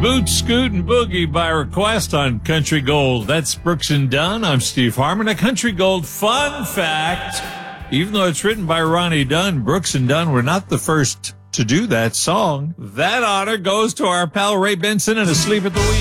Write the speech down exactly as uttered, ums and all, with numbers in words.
Boot, Scoot, and Boogie by request on Country Gold. That's Brooks and Dunn. I'm Steve Harmon. A Country Gold fun fact. Even though it's written by Ronnie Dunn, Brooks and Dunn were not the first to do that song. That honor goes to our pal Ray Benson and Asleep at the Wheel.